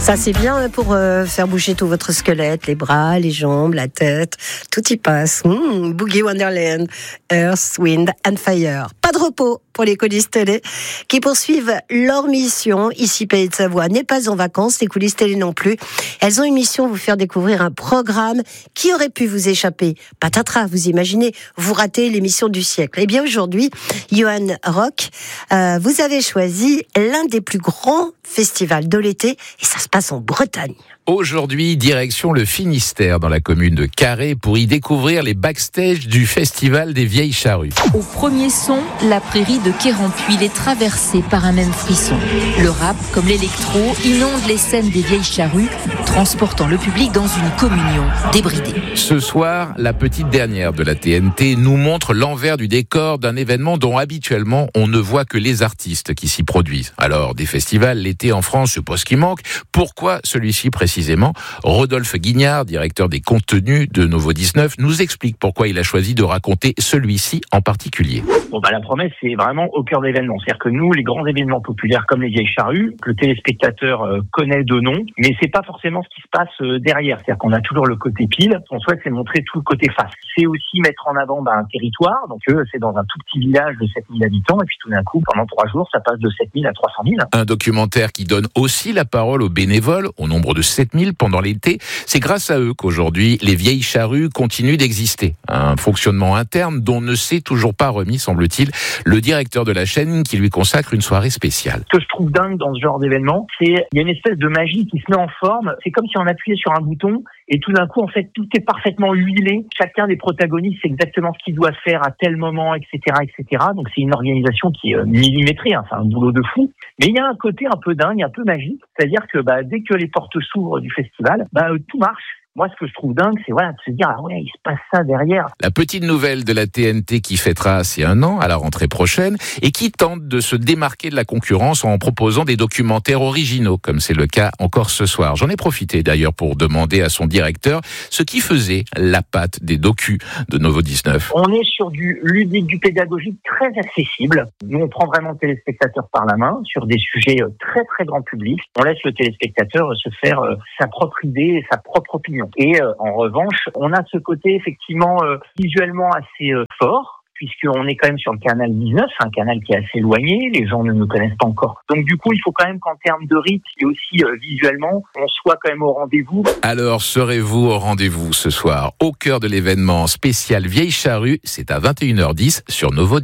Ça, c'est bien pour faire bouger tout votre squelette, les bras, les jambes, la tête. Tout y passe. Boogie Wonderland, Earth, Wind and Fire. Pas de repos pour les coulisses télé qui poursuivent leur mission. Ici, Pays de Savoie n'est pas en vacances, les coulisses télé non plus. Elles ont une mission, vous faire découvrir un programme qui aurait pu vous échapper. Patatras, vous imaginez, vous ratez l'émission du siècle. Eh bien, aujourd'hui, Johan Rock, vous avez choisi l'un des plus grands festivals de l'été et ça se passe en Bretagne. Aujourd'hui, direction le Finistère, dans la commune de Carré, pour y découvrir les backstage du Festival des Vieilles Charrues. Au premier son, la prairie de Quérampuil est traversée par un même frisson. Le rap, comme l'électro, inonde les scènes des Vieilles Charrues, transportant le public dans une communion débridée. Ce soir, la petite dernière de la TNT nous montre l'envers du décor d'un événement dont habituellement on ne voit que les artistes qui s'y produisent. Alors, des festivals, l'été en France, je suppose qu'il manque. Pourquoi celui-ci précisément ? Rodolphe Guignard, directeur des contenus de Novo 19, nous explique pourquoi il a choisi de raconter celui-ci en particulier. La promesse, c'est vraiment au cœur de l'événement. C'est-à-dire que nous, les grands événements populaires comme les Vieilles Charrues, que le téléspectateur connaît de nom, mais c'est pas forcément ce qui se passe derrière. C'est-à-dire qu'on a toujours le côté pile. Ce qu'on souhaite, c'est montrer tout le côté face. C'est aussi mettre en avant un territoire. Donc, c'est dans un tout petit village de 7000 habitants. Et puis, tout d'un coup, pendant 3 jours, ça passe de 7000 à 300 000. Un documentaire qui donne aussi la parole aux bénévoles, au nombre de 7000 pendant l'été. C'est grâce à eux qu'aujourd'hui, les Vieilles Charrues continuent d'exister. Un fonctionnement interne dont ne s'est toujours pas remis, semble-t-il, le directeur de la chaîne qui lui consacre une soirée spéciale. Ce que je trouve dingue dans ce genre d'événement, c'est qu'il y a une espèce de magie qui se met en forme. C'est comme si on appuyait sur un bouton et tout d'un coup, en fait, tout est parfaitement huilé. Chacun des protagonistes sait exactement ce qu'il doit faire à tel moment, etc., etc. Donc, c'est une organisation qui est millimétrée, c'est un boulot de fou. Mais il y a un côté un peu dingue, un peu magique. C'est-à-dire que, dès que les portes s'ouvrent du festival, tout marche. Moi, ce que je trouve dingue, c'est de se dire, il se passe ça derrière. La petite nouvelle de la TNT qui fêtera ses 1 an à la rentrée prochaine et qui tente de se démarquer de la concurrence en proposant des documentaires originaux, comme c'est le cas encore ce soir. J'en ai profité d'ailleurs pour demander à son directeur ce qui faisait la patte des docus de Novo 19. On est sur du ludique, du pédagogique très accessible. Nous, on prend vraiment le téléspectateur par la main sur des sujets très, très grand public. On laisse le téléspectateur se faire sa propre idée et sa propre opinion. Et en revanche, on a ce côté effectivement visuellement assez fort, puisqu'on est quand même sur le canal 19, un canal qui est assez éloigné, les gens ne nous connaissent pas encore. Donc du coup, il faut quand même qu'en termes de rythme et aussi visuellement, on soit quand même au rendez-vous. Alors, serez-vous au rendez-vous ce soir, au cœur de l'événement spécial Vieilles Charrues? C'est à 21h10 sur Novo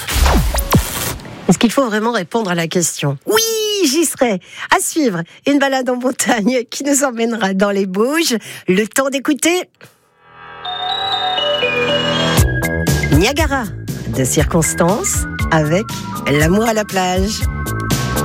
19. Est-ce qu'il faut vraiment répondre à la question ? Oui, j'y serai. À suivre, une balade en montagne qui nous emmènera dans les Bauges. Le temps d'écouter Niagara de circonstances avec l'amour à la plage.